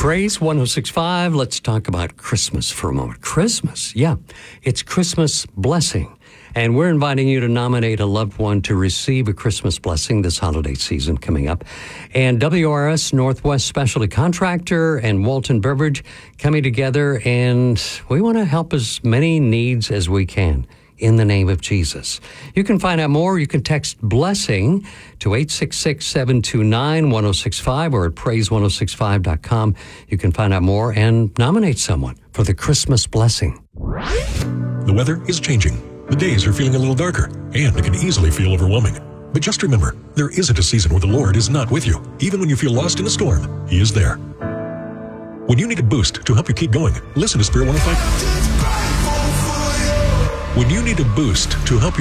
Praise 106.5. Let's talk about Christmas for a moment. Christmas, yeah, it's Christmas blessing. And we're inviting you to nominate a loved one to receive a Christmas blessing this holiday season coming up. And WRS Northwest Specialty Contractor and Walton Beverage coming together, and we want to help as many needs as we can in the name of Jesus. You can find out more. You can text blessing to 866-729-1065 or at praise1065.com. You can find out more and nominate someone for the Christmas blessing. The weather is changing. The days are feeling a little darker, and it can easily feel overwhelming. But just remember, there isn't a season where the Lord is not with you. Even when you feel lost in a storm, He is there. When you need a boost to help you keep going, listen to Spirit 105. When you need a boost to help you